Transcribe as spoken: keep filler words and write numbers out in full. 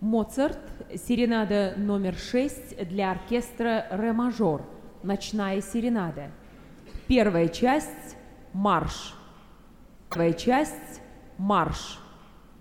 Моцарт, серенада номер шесть для оркестра ре мажор, ночная серенада. Первая часть – марш. Первая часть – марш.